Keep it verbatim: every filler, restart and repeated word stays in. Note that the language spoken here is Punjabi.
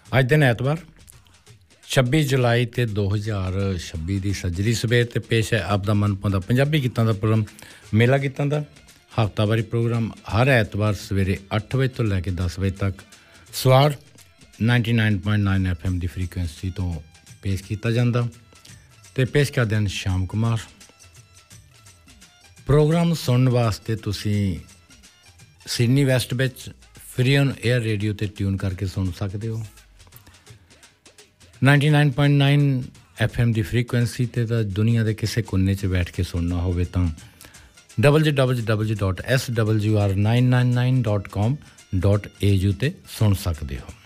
ਅੱਜ ਦਿਨ ਐਤਵਾਰ छब्बी जुलाई ते दो हज़ार छब्बी ਦੀ ਸੱਜਰੀ ਸਵੇਰ ਤੇ ਪੇਸ਼ ਹੈ ਆਪ ਦਾ ਮਨਪਸੰਦ ਪੰਜਾਬੀ ਗੀਤਾਂ ਦਾ ਪ੍ਰੋਗਰਾਮ ਮੇਲਾ ਗੀਤਾਂ ਦਾ ਹਫ਼ਤਾਵਾਰੀ ਪ੍ਰੋਗਰਾਮ ਹਰ ਐਤਵਾਰ ਸਵੇਰੇ ਅੱਠ ਵਜੇ ਤੋਂ ਲੈ ਕੇ ਦਸ ਵਜੇ ਤੱਕ ਸਵਾਰ ninety-nine point nine F M ਦੀ ਫ੍ਰੀਕੁਐਂਸੀ ਤੋਂ ਪੇਸ਼ ਕੀਤਾ ਜਾਂਦਾ ਤੇ ਪੇਸ਼ ਕਰਦੇ ਹਨ ਸ਼ਾਮ ਕੁਮਾਰ ਪ੍ਰੋਗਰਾਮ ਸੁਣਨ ਵਾਸਤੇ ਤੁਸੀਂ ਸਿਡਨੀ ਵੈਸਟ ਵਿੱਚ ਫ੍ਰੀ ਔਨ 에ਅਰ ਰੇਡੀਓ ਤੇ ਟਿਊਨ ਕਰਕੇ ਸੁਣ ਸਕਦੇ ਹੋ ninety-nine point nine F M ਦੀ ਫ੍ਰੀਕੁਐਂਸੀ ਤੇ ਤਾਂ ਦੁਨੀਆ ਦੇ ਕਿਸੇ ਕੋਨੇ 'ਚ ਬੈਠ ਕੇ ਸੁਣਨਾ ਹੋਵੇ ਤਾਂ w w w dot s w r nine nine nine dot com dot a u ਤੇ ਸੁਣ ਸਕਦੇ ਹੋ